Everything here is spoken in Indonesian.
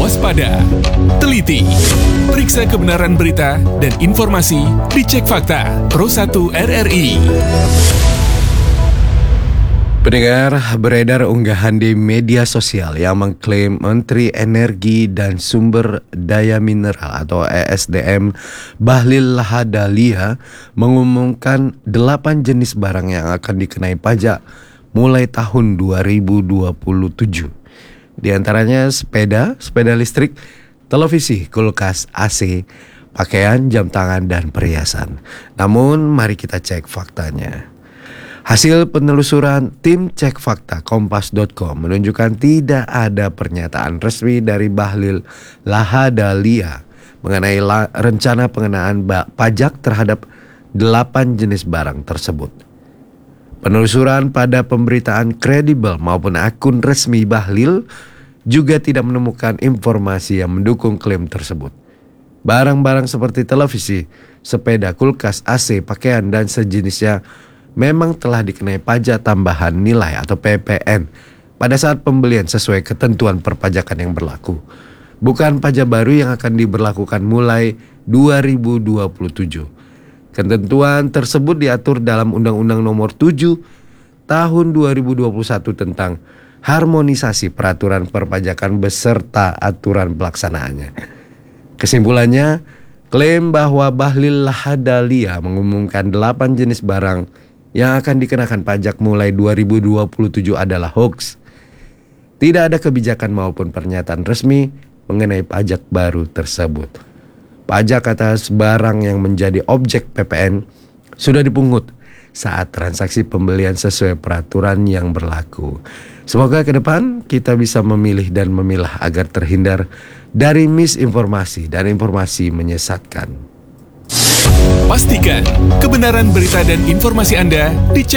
waspada, teliti, periksa kebenaran berita dan informasi dicek fakta Pro 1 RRI. Pendengar, beredar unggahan di media sosial yang mengklaim Menteri Energi dan Sumber Daya Mineral atau ESDM Bahlil Lahadalia mengumumkan 8 jenis barang yang akan dikenai pajak mulai tahun 2027. Di antaranya sepeda listrik, televisi, kulkas, AC, pakaian, jam tangan, dan perhiasan. Namun, mari kita cek faktanya. Hasil penelusuran tim cek fakta kompas.com menunjukkan tidak ada pernyataan resmi dari Bahlil Lahadalia mengenai rencana pengenaan pajak terhadap 8 jenis barang tersebut. Penelusuran pada pemberitaan kredibel maupun akun resmi Bahlil juga tidak menemukan informasi yang mendukung klaim tersebut. Barang-barang seperti televisi, sepeda, kulkas, AC, pakaian, dan sejenisnya memang telah dikenai pajak tambahan nilai atau PPN pada saat pembelian sesuai ketentuan perpajakan yang berlaku. Bukan pajak baru yang akan diberlakukan mulai 2027. Ketentuan tersebut diatur dalam Undang-Undang Nomor 7 Tahun 2021 tentang harmonisasi peraturan perpajakan beserta aturan pelaksanaannya. Kesimpulannya, klaim bahwa Bahlil Lahadalia mengumumkan 8 jenis barang yang akan dikenakan pajak mulai 2027 adalah hoax. Tidak ada kebijakan maupun pernyataan resmi mengenai pajak baru tersebut. Pajak atas barang yang menjadi objek PPN sudah dipungut saat transaksi pembelian sesuai peraturan yang berlaku. Semoga ke depan kita bisa memilih dan memilah agar terhindar dari misinformasi dan informasi menyesatkan. Pastikan kebenaran berita dan informasi Anda dicek